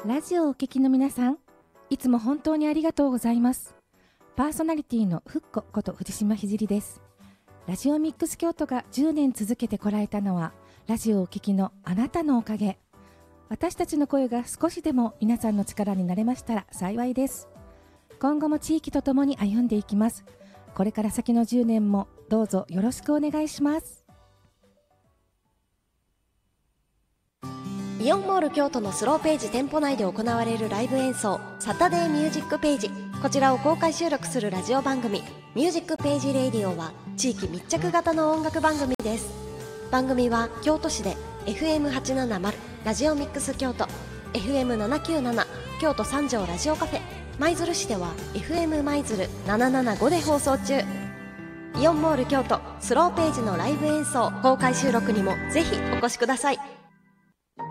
ラジオをお聞きの皆さん、いつも本当にありがとうございます。パーソナリティのふっここと藤島ひじりです。ラジオミックス京都が10年続けてこられたのは、ラジオをお聞きのあなたのおかげ。私たちの声が少しでも皆さんの力になれましたら幸いです。今後も地域とともに歩んでいきます。これから先の10年もどうぞよろしくお願いします。 イオンモール京都のスローページ店舗内で行われるライブ演奏サタデーミュージックページ、こちらを公開収録するラジオ番組ミュージックページレイディオは地域密着型の音楽番組です。番組は京都市で FM870 ラジオミックス京都、 FM797 京都三条ラジオカフェ、舞鶴市では FM 舞鶴775で放送中。イオンモール京都スローページのライブ演奏公開収録にもぜひお越しください。